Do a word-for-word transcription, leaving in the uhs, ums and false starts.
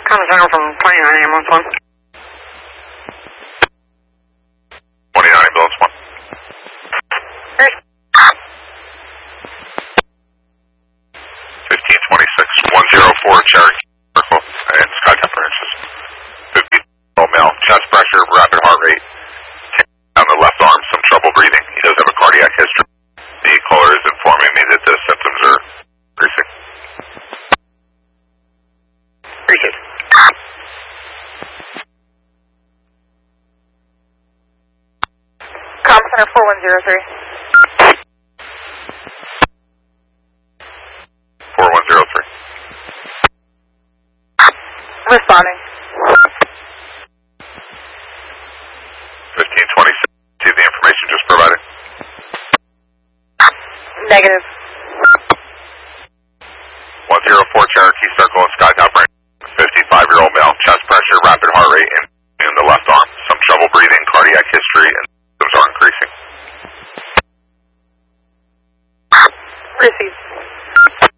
Thomas Center from twenty-nine ambulance one. twenty-nine ambulance one. fifteen twenty-six, one oh four Cherokee Circle, and sky temperatures. fifty male, chest pressure, rapid heart rate. On the left arm, some trouble breathing. He does have a cardiac history. The caller is informing me that the symptoms are increasing. Appreciate it. Com Center four one zero three. four one zero three. Responding. fifteen twenty-six. See the information just provided? Negative. one oh four Cherokee Circle, sky temperature. fifty-five-year-old male, chest pressure, rapid heart rate, and in the left arm. Some trouble breathing, cardiac history, and symptoms are increasing. Received.